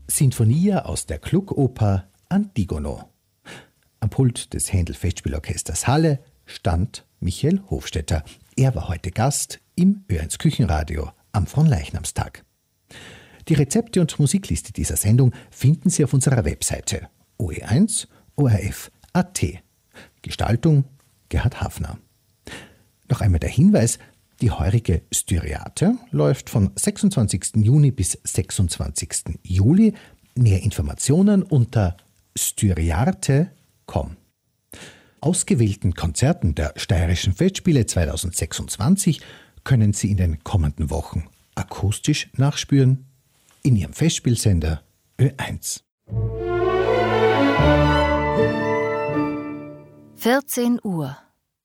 Sinfonia aus der Gluckoper Antigono. Am Pult des Händel-Festspielorchesters Halle stand Michael Hofstetter. Er war heute Gast im Ö1 Küchenradio am Fronleichnamstag. Die Rezepte und Musikliste dieser Sendung finden Sie auf unserer Webseite oe1.orf.at. Gestaltung Gerhard Hafner. Noch einmal der Hinweis: Die heurige Styriate läuft von 26. Juni bis 26. Juli. Mehr Informationen unter styriarte.com. Ausgewählten Konzerten der Steirischen Festspiele 2026 können Sie in den kommenden Wochen akustisch nachspüren in Ihrem Festspielsender Ö1. 14 Uhr.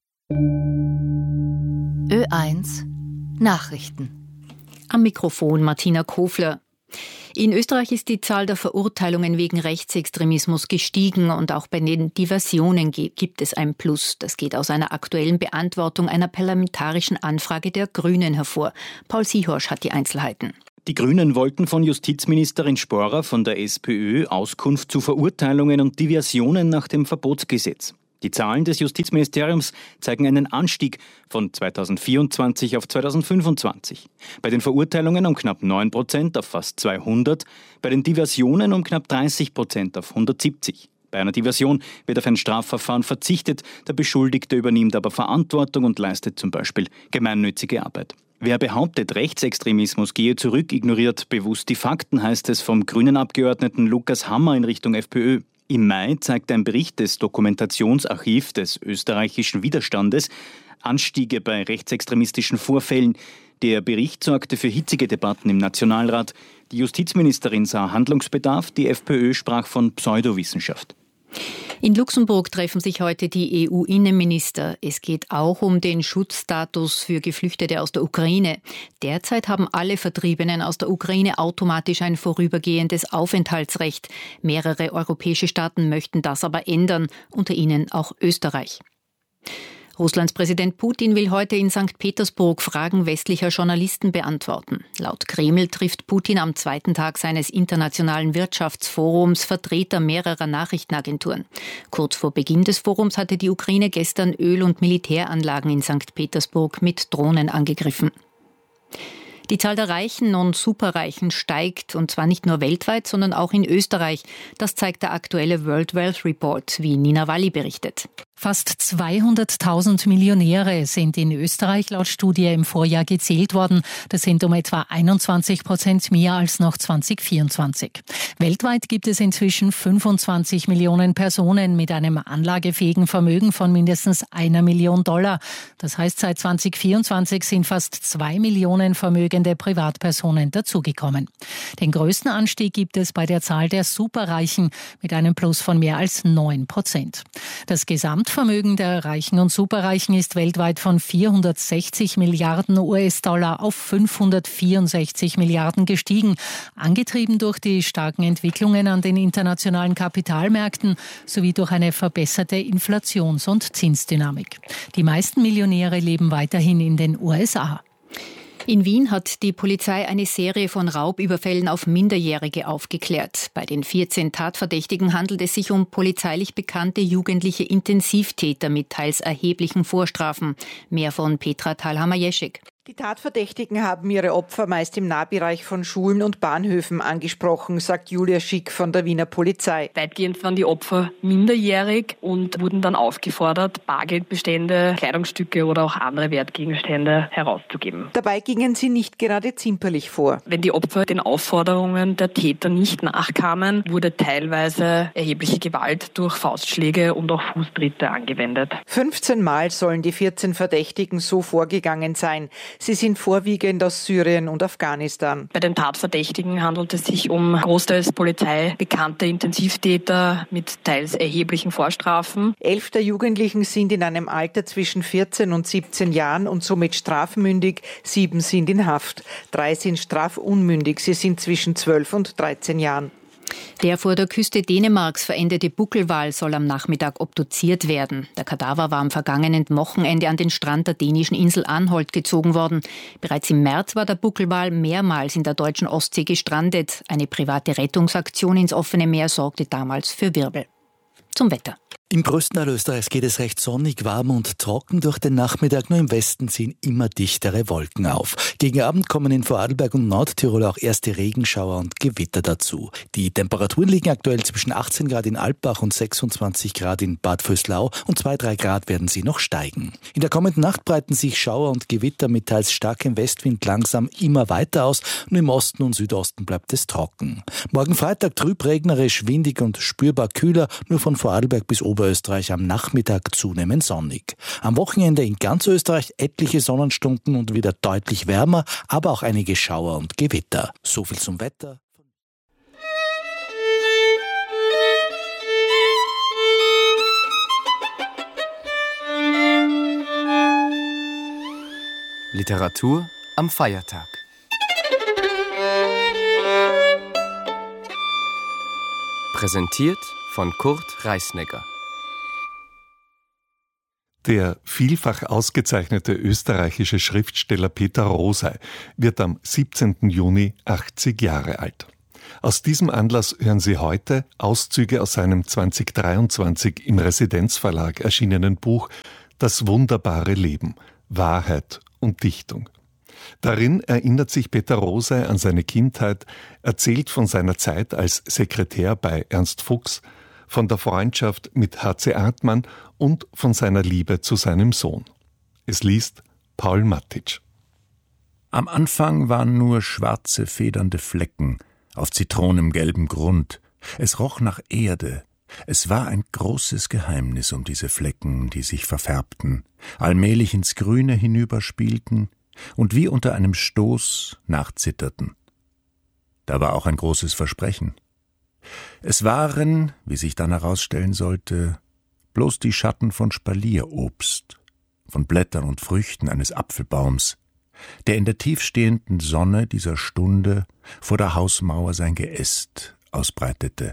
Ö1 Nachrichten. Am Mikrofon Martina Kofler. In Österreich ist die Zahl der Verurteilungen wegen Rechtsextremismus gestiegen und auch bei den Diversionen gibt es ein Plus. Das geht aus einer aktuellen Beantwortung einer parlamentarischen Anfrage der Grünen hervor. Paul Sihorsch hat die Einzelheiten. Die Grünen wollten von Justizministerin Sporer von der SPÖ Auskunft zu Verurteilungen und Diversionen nach dem Verbotsgesetz. Die Zahlen des Justizministeriums zeigen einen Anstieg von 2024 auf 2025. Bei den Verurteilungen um knapp 9% auf fast 200, bei den Diversionen um knapp 30% auf 170. Bei einer Diversion wird auf ein Strafverfahren verzichtet, der Beschuldigte übernimmt aber Verantwortung und leistet zum Beispiel gemeinnützige Arbeit. Wer behauptet, Rechtsextremismus gehe zurück, ignoriert bewusst die Fakten, heißt es vom grünen Abgeordneten Lukas Hammer in Richtung FPÖ. Im Mai zeigt ein Bericht des Dokumentationsarchivs des österreichischen Widerstandes Anstiege bei rechtsextremistischen Vorfällen. Der Bericht sorgte für hitzige Debatten im Nationalrat. Die Justizministerin sah Handlungsbedarf, die FPÖ sprach von Pseudowissenschaft. In Luxemburg treffen sich heute die EU-Innenminister. Es geht auch um den Schutzstatus für Geflüchtete aus der Ukraine. Derzeit haben alle Vertriebenen aus der Ukraine automatisch ein vorübergehendes Aufenthaltsrecht. Mehrere europäische Staaten möchten das aber ändern, unter ihnen auch Österreich. Russlands Präsident Putin will heute in St. Petersburg Fragen westlicher Journalisten beantworten. Laut Kreml trifft Putin am zweiten Tag seines internationalen Wirtschaftsforums Vertreter mehrerer Nachrichtenagenturen. Kurz vor Beginn des Forums hatte die Ukraine gestern Öl- und Militäranlagen in St. Petersburg mit Drohnen angegriffen. Die Zahl der Reichen und Superreichen steigt, und zwar nicht nur weltweit, sondern auch in Österreich. Das zeigt der aktuelle World Wealth Report, wie Nina Walli berichtet. Fast 200.000 Millionäre sind in Österreich laut Studie im Vorjahr gezählt worden. Das sind um etwa 21% mehr als noch 2024. Weltweit gibt es inzwischen 25 Millionen Personen mit einem anlagefähigen Vermögen von mindestens $1 Million. Das heißt, seit 2024 sind fast 2 Millionen vermögende Privatpersonen dazugekommen. Den größten Anstieg gibt es bei der Zahl der Superreichen mit einem Plus von mehr als 9%. Das Gesamtvermögen der Reichen und Superreichen ist weltweit von 460 Milliarden US-Dollar auf 564 Milliarden gestiegen, angetrieben durch die starken Entwicklungen an den internationalen Kapitalmärkten sowie durch eine verbesserte Inflations- und Zinsdynamik. Die meisten Millionäre leben weiterhin in den USA. In Wien hat die Polizei eine Serie von Raubüberfällen auf Minderjährige aufgeklärt. Bei den 14 Tatverdächtigen handelt es sich um polizeilich bekannte jugendliche Intensivtäter mit teils erheblichen Vorstrafen. Mehr von Petra Thalhammer-Jeschek. Die Tatverdächtigen haben ihre Opfer meist im Nahbereich von Schulen und Bahnhöfen angesprochen, sagt Julia Schick von der Wiener Polizei. Weitgehend waren die Opfer minderjährig und wurden dann aufgefordert, Bargeldbestände, Kleidungsstücke oder auch andere Wertgegenstände herauszugeben. Dabei gingen sie nicht gerade zimperlich vor. Wenn die Opfer den Aufforderungen der Täter nicht nachkamen, wurde teilweise erhebliche Gewalt durch Faustschläge und auch Fußtritte angewendet. 15 Mal sollen die 14 Verdächtigen so vorgegangen sein. Sie sind vorwiegend aus Syrien und Afghanistan. Bei den Tatverdächtigen handelt es sich um großteils polizeibekannte Intensivtäter mit teils erheblichen Vorstrafen. 11 der Jugendlichen sind in einem Alter zwischen 14 und 17 Jahren und somit strafmündig. 7 sind in Haft. 3 sind strafunmündig. Sie sind zwischen 12 und 13 Jahren. Der vor der Küste Dänemarks verendete Buckelwal soll am Nachmittag obduziert werden. Der Kadaver war am vergangenen Wochenende an den Strand der dänischen Insel Anholt gezogen worden. Bereits im März war der Buckelwal mehrmals in der deutschen Ostsee gestrandet. Eine private Rettungsaktion ins offene Meer sorgte damals für Wirbel. Zum Wetter. Im größten Teil Österreichs geht es recht sonnig, warm und trocken durch den Nachmittag. Nur im Westen ziehen immer dichtere Wolken auf. Gegen Abend kommen in Vorarlberg und Nordtirol auch erste Regenschauer und Gewitter dazu. Die Temperaturen liegen aktuell zwischen 18 Grad in Alpbach und 26 Grad in Bad Vöslau und 2-3 Grad werden sie noch steigen. In der kommenden Nacht breiten sich Schauer und Gewitter mit teils starkem Westwind langsam immer weiter aus. Nur im Osten und Südosten bleibt es trocken. Morgen Freitag trüb, regnerisch, windig und spürbar kühler, nur von Vorarlberg bis Oberösterreich am Nachmittag zunehmend sonnig. Am Wochenende in ganz Österreich etliche Sonnenstunden und wieder deutlich wärmer, aber auch einige Schauer und Gewitter. So viel zum Wetter. Literatur am Feiertag. Präsentiert von Kurt Reisnegger. Der vielfach ausgezeichnete österreichische Schriftsteller Peter Rosey wird am 17. Juni 80 Jahre alt. Aus diesem Anlass hören Sie heute Auszüge aus seinem 2023 im Residenzverlag erschienenen Buch »Das wunderbare Leben – Wahrheit und Dichtung«. Darin erinnert sich Peter Rosey an seine Kindheit, erzählt von seiner Zeit als Sekretär bei Ernst Fuchs, von der Freundschaft mit H.C. Artmann und von seiner Liebe zu seinem Sohn. Es liest Paul Mattitsch. Am Anfang waren nur schwarze, federnde Flecken auf zitronengelbem Grund. Es roch nach Erde. Es war ein großes Geheimnis um diese Flecken, die sich verfärbten, allmählich ins Grüne hinüberspielten und wie unter einem Stoß nachzitterten. Da war auch ein großes Versprechen. Es waren, wie sich dann herausstellen sollte, bloß die Schatten von Spalierobst, von Blättern und Früchten eines Apfelbaums, der in der tiefstehenden Sonne dieser Stunde vor der Hausmauer sein Geäst ausbreitete.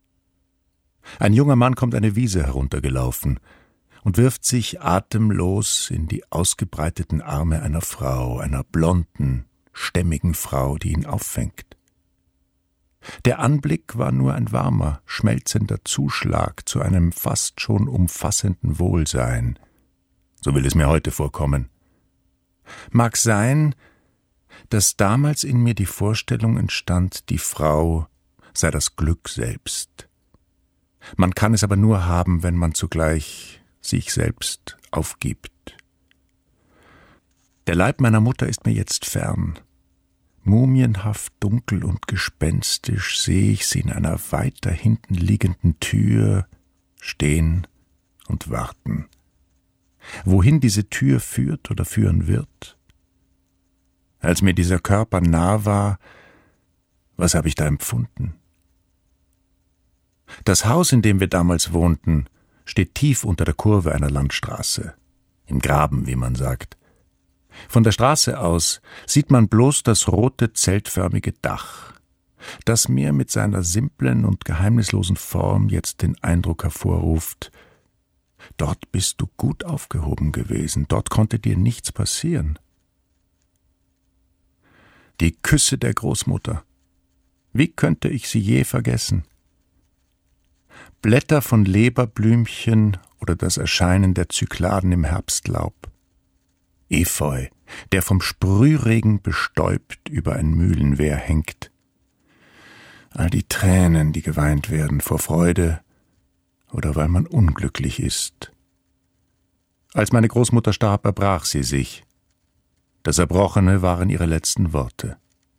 Ein junger Mann kommt eine Wiese heruntergelaufen und wirft sich atemlos in die ausgebreiteten Arme einer Frau, einer blonden, stämmigen Frau, die ihn auffängt. Der Anblick war nur ein warmer, schmelzender Zuschlag zu einem fast schon umfassenden Wohlsein. So will es mir heute vorkommen. Mag sein, dass damals in mir die Vorstellung entstand, die Frau sei das Glück selbst. Man kann es aber nur haben, wenn man zugleich sich selbst aufgibt. Der Leib meiner Mutter ist mir jetzt fern. Mumienhaft, dunkel und gespenstisch sehe ich sie in einer weiter hinten liegenden Tür stehen und warten. Wohin diese Tür führt oder führen wird? Als mir dieser Körper nah war, was habe ich da empfunden? Das Haus, in dem wir damals wohnten, steht tief unter der Kurve einer Landstraße, im Graben, wie man sagt. Von der Straße aus sieht man bloß das rote, zeltförmige Dach, das mir mit seiner simplen und geheimnislosen Form jetzt den Eindruck hervorruft, dort bist du gut aufgehoben gewesen, dort konnte dir nichts passieren. Die Küsse der Großmutter, wie könnte ich sie je vergessen? Blätter von Leberblümchen oder das Erscheinen der Zykladen im Herbstlaub. Efeu, der vom Sprühregen bestäubt über ein Mühlenwehr hängt. All die Tränen, die geweint werden vor Freude oder weil man unglücklich ist. Als meine Großmutter starb, erbrach sie sich. Das Erbrochene waren ihre letzten Worte.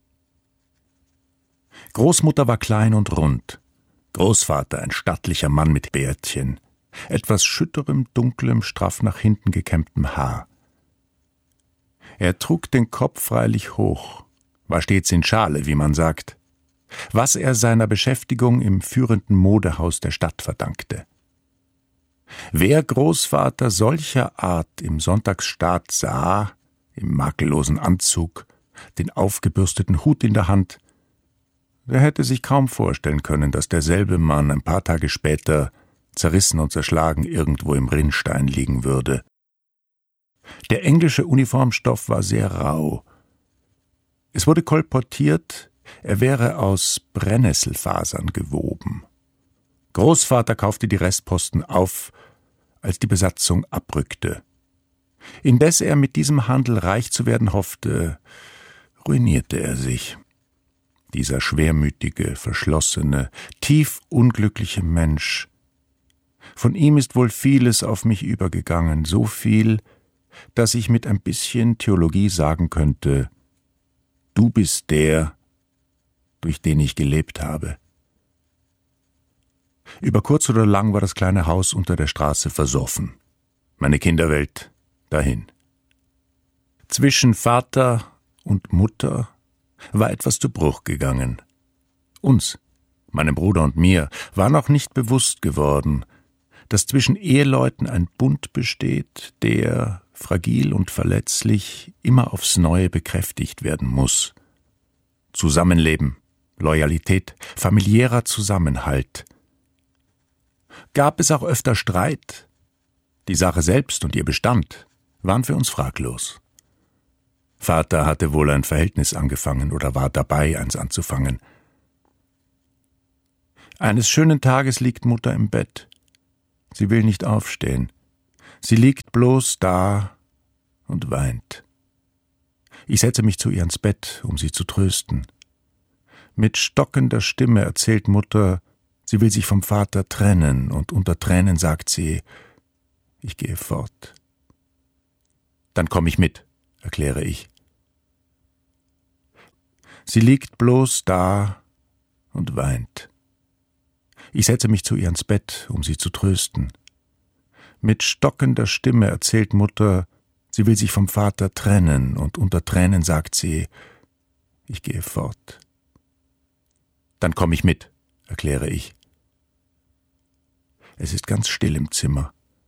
Großmutter war klein und rund, Großvater ein stattlicher Mann mit Bärtchen, etwas schütterem, dunklem, straff nach hinten gekämmtem Haar. Er trug den Kopf freilich hoch, war stets in Schale, wie man sagt, was er seiner Beschäftigung im führenden Modehaus der Stadt verdankte. Wer Großvater solcher Art im Sonntagsstaat sah, im makellosen Anzug, den aufgebürsteten Hut in der Hand, Er hätte sich kaum vorstellen können, dass derselbe Mann ein paar Tage später zerrissen und zerschlagen irgendwo im Rinnstein liegen würde. Der englische Uniformstoff war sehr rau. Es wurde kolportiert, er wäre aus Brennnesselfasern gewoben. Großvater kaufte die Restposten auf, als die Besatzung abrückte. Indes er mit diesem Handel reich zu werden hoffte, ruinierte er sich. Dieser schwermütige, verschlossene, tief unglückliche Mensch. Von ihm ist wohl vieles auf mich übergegangen, so viel, dass ich mit ein bisschen Theologie sagen könnte: Du bist der, durch den ich gelebt habe. Über kurz oder lang war das kleine Haus unter der Straße versoffen. Meine Kinderwelt dahin. Zwischen Vater und Mutter war etwas zu Bruch gegangen. Uns, meinem Bruder und mir, war noch nicht bewusst geworden, dass zwischen Eheleuten ein Bund besteht, der, fragil und verletzlich, immer aufs Neue bekräftigt werden muss. Zusammenleben, Loyalität, familiärer Zusammenhalt. Gab es auch öfter Streit? Die Sache selbst und ihr Bestand waren für uns fraglos. Vater hatte wohl ein Verhältnis angefangen oder war dabei, eins anzufangen. Eines schönen Tages liegt Mutter im Bett. Sie will nicht aufstehen. Sie liegt bloß da und weint. Ich setze mich zu ihr ins Bett, um sie zu trösten. Mit stockender Stimme erzählt Mutter, sie will sich vom Vater trennen, und unter Tränen sagt sie: Ich gehe fort. Dann komm ich mit, erkläre ich. Sie liegt bloß da und weint. Ich setze mich zu ihr ins Bett, um sie zu trösten. Mit stockender Stimme erzählt Mutter, sie will sich vom Vater trennen, und unter Tränen sagt sie: Ich gehe fort. Dann komm ich mit, erkläre ich. Es ist ganz still im Zimmer.